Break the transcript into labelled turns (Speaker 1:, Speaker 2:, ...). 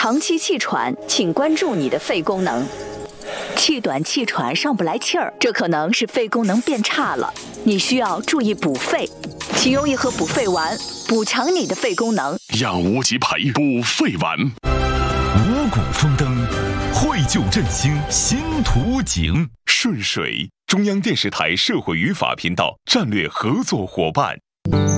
Speaker 1: 长期气喘，请关注你的肺功能。气短气喘上不来气儿，这可能是肺功能变差了，你需要注意补肺。请用一盒补肺丸，补强你的肺功能。
Speaker 2: 让无极培补肺丸。
Speaker 3: 五谷丰登，绘就振兴新图景。
Speaker 2: 顺水，中央电视台社会语法频道战略合作伙伴。